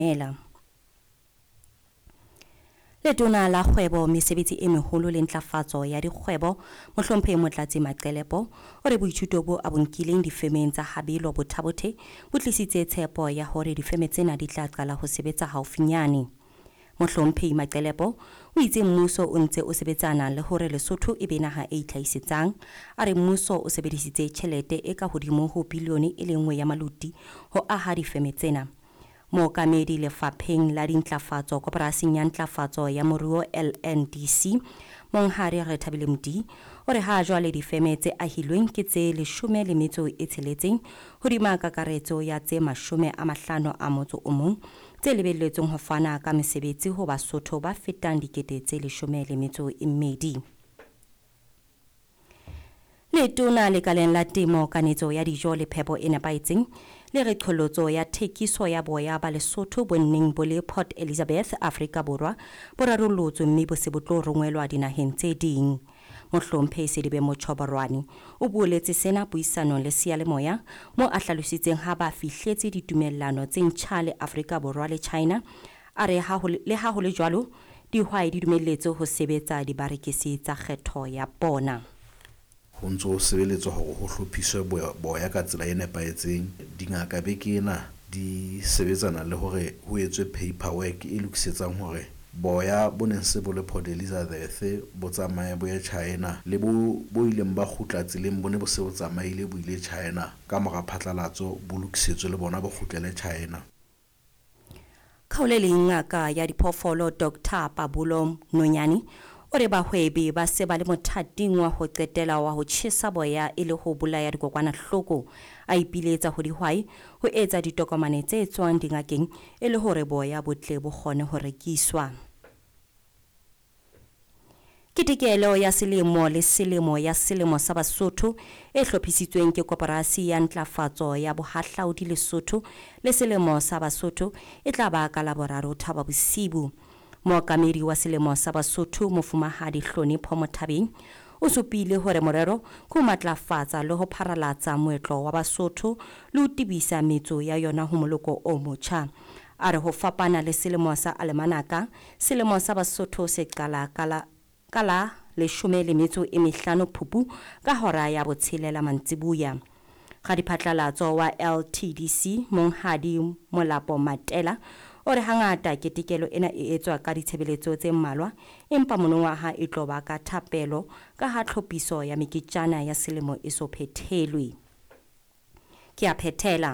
ela Letona la kgwebo mesebetsi e meholo le ntlafatso ya dikgwebo Mohlomphehi Motlatsi Maqelepo o re boithuto bo abonkileng difemeng tsa Habelo Bothabothe bo tlisitse tshepo ya hore difeme tsena di tla qala ho sebetsa haufinyane. Mohlomphehi Maqelepo o itse mmuso o ntse o sebetsana le hore Lesotho e be naha e itlhahisetsang a re mmuso o sebedisitse tjhelete e ka hodimo ho bilione e le nngwe ya maluti ho aha difeme tsena. Mookamedi lefapheng la dintlafatso koporasing ya ntlafatso ya moruo LNDC Monghadi Rethabile Mdi o re ha jwale difeme tse ahilweng ke tse 16 hodima kakaretso ya tse 51 tse lebelletsweng ho fana ka mesebetsi ho Basotho ba fetang dikete tse 12. Letona lekaleng la temo kanetso ya dijo le phepo e nepaetseng le re qholotso ya thekiso ya boya ba Lesotho bonneng bo le Port Elizabeth Afrika Borwa bo rarollotswe mme bo se bo tlo rongwelwa dinaheng tse ding. Mohlomphehi Sedibe Motshoborwane o bueletse sena puisanong le seyalemoya mo a hlalositseng ha ba fihletse ditumellano tse ntjha le Afrika Borwa le China a re ha ho le jwalo dihwai di dumelletse ho sebetsa dibarekisi tsa kgetho ya bona. Ho ntso sebeletswa hore ho hlophiswe boya ka tsela e nepaetseng dingaka bekena di sebetsana le hore ho etswe paperwork e lokisetsang hore boya bo neng se bo le Port Elizabeth bo tsamaye bo ya China le bo ileng ba khutla tseleng bone bo se bo tsamaile bo ile China ka mora phatlalatso bo lokisetswe le bona bo khutlele China. Khaulele ngaka ya diphoofolo Dr. Pabulo Nonyani o re bahwebi ba se ba le mothating wa ho qetela wa ho tjhesa boya e le ho bolaya dikokwanahloko a ipiletsa ho dihwai ho etsa ditokomane tse tswang dingakeng e le hore boya botle bo kgone ho rekiswa. Kitikelo ya selemo le selemo ya selemo sa Basotho e hlophisitsweng ke koporasi ya ntlafatso ya bohahlaudi Lesotho le selemo sa Basotho e tla ba ka la boraro Thaba Bosibu. Mookamedi wa selemo sa Basotho Mofumahadi Hlonipho Mothabeng o supile hore morero ko matlafatsa le ho pharalatsa moetlo wa Basotho le ho tibisa metso ya yona ho moloko o motjha. A re ho fapana le selemo sa Alemanaka, selemo sa Basotho se qala kala 15 Phupu ka hora ya botshelela mantsibuya. Gadiphatlalatso wa LTDC Monghadi Molapo Matela o re hangata ketikelo ena e etswa ka ditshebeletso tse mmalwa empa monongwaha e tloba ka thapelo ka ha tlhophiso ya meketjana ya selemo e so phethelwe. Ke a phethela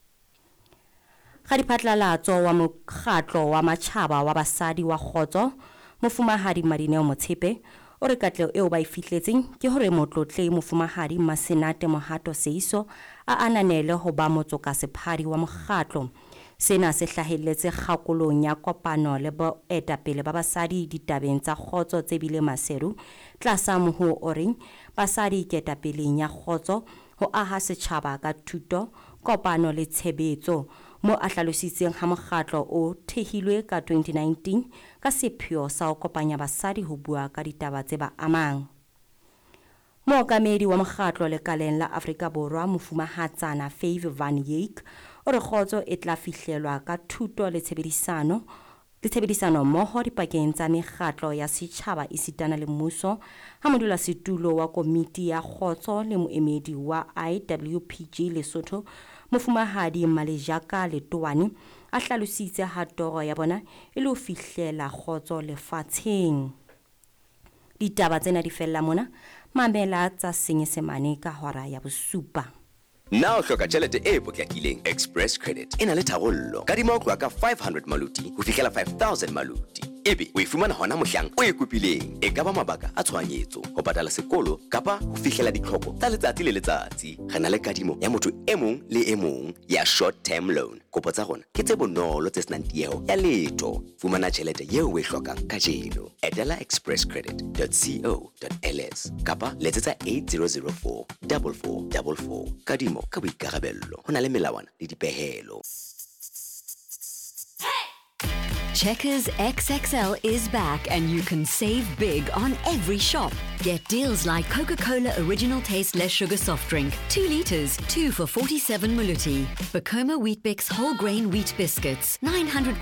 Gadiphatlalatso wa mokgatlo wa matjhaba wa basadi wa Kgotso Mofumahadi Madineo Motshepe o re katleo eo ba ifihletseng ke hore motlotle Mofumahadi Masenate Mohato Seiso a ananele ho ba motsoka sephari wa mokgatlo. Sena se hlahelletse kgakolong ya kopano le boetapele ba basadi ditabeng tsa Kgotso tse bile maseru tlasa mohuo o reng basadi ketapeleng ya Kgotso ho aha setjhaba ka thuto kopano le tshebetso mo a hlalositseng ha mokgatlo o thehilwe ka 2019 ka sepheo sa ho kopanya basadi ho bua ka ditaba tse ba amang. Mookamedi wa mokgatlo lekaleng la Afrika Borwa Mofumahatsana Faith Van Eyck o re Kgotso e tla fihlelwa ka thuto le tshebedisano mmoho dipakeng tsa mekgatlo ya setjhaba esitana le mmuso ha modulasetulo wa komiti ya Kgotso le moemedi wa IWPG Lesotho Mofumahadi Malejaka Letowane a hlalositse ha toro ya bona e le ho fihlela Kgotso lefatsheng. Ditaba tsena di fella mona mamela tsa Senyesemane ka hora ya bosupa. Now hloka tjhelete e potlakileng Express Credit ena le tharollo kadima ho tloha ka 500 maluti ho fihlela 5000 maluti ebe o ifumana hona mohlang o ekopileng e ka ba mabaka a tshwanyetso ho patala sekolo kapa ho fihlela ditlhoko tsa letsatsi le letsatsi re na le kadimo ya motho e mong le e mong ya short term loan kopo tsa rona ke tse bonolo tse senang tieho ya letho fumana tjhelete yeo o e hlokang ka jeno etela expresscredit.co.ls kapa letsetsa 8004 4444 kadimo ka boikarabello ho na le melawana le dipehelo. Checkers XXL is back and you can save big on every shop. Get deals like Coca-Cola Original Taste Less Sugar Soft Drink, 2 litres, 2 for 47 Maluti. Bacoma Wheat Bix Whole Grain Wheat Biscuits, 900